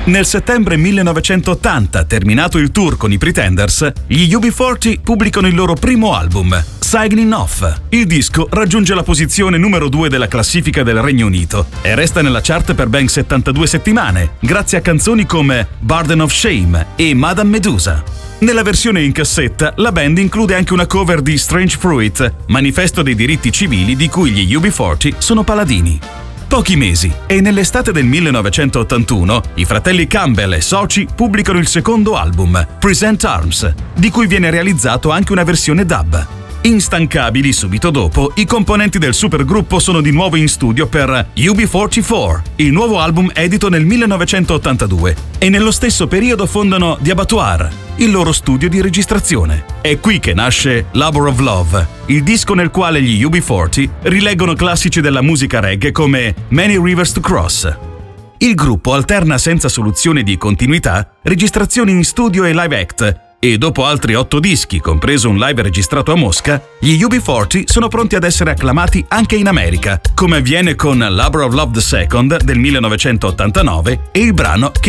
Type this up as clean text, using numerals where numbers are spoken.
Nel settembre 1980, terminato il tour con i Pretenders, gli UB40 pubblicano il loro primo album, Signing Off. Il disco raggiunge la posizione numero 2 della classifica del Regno Unito e resta nella chart per ben 72 settimane, grazie a canzoni come Burden of Shame e Madame Medusa. Nella versione in cassetta, la band include anche una cover di Strange Fruit, manifesto dei diritti civili di cui gli UB40 sono paladini. Pochi mesi, e nell'estate del 1981, i fratelli Campbell e soci pubblicano il secondo album, Present Arms, di cui viene realizzato anche una versione dub. Instancabili, subito dopo, i componenti del supergruppo sono di nuovo in studio per UB44, il nuovo album edito nel 1982, e nello stesso periodo fondano The Abattoir, il loro studio di registrazione. È qui che nasce Labor of Love, il disco nel quale gli UB40 rileggono classici della musica reggae come Many Rivers to Cross. Il gruppo alterna senza soluzione di continuità registrazioni in studio e live act, e dopo altri 8 dischi, compreso un live registrato a Mosca, gli UB40 sono pronti ad essere acclamati anche in America, come avviene con Labor of Love II del 1989 e il brano